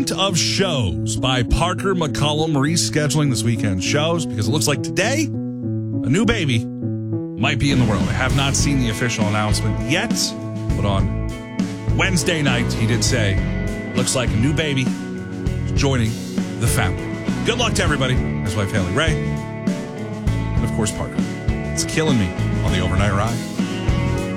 slate of shows by Parker McCollum rescheduling this weekend's shows because it looks like today a new baby might be in the world. I have not seen the official announcement yet, but on Wednesday night he did say, looks like a new baby is joining the family. Good luck to everybody. His wife Haley Ray, and of course Parker. It's killing me on the overnight ride.